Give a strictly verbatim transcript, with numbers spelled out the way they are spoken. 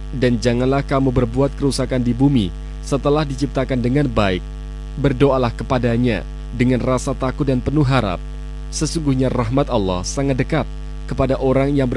Dan janganlah kamu berbuat kerusakan di bumi setelah diciptakan dengan baik. Berdoalah kepadanya dengan rasa takut dan penuh harap. Sesungguhnya rahmat Allah sangat dekat kepada orang yang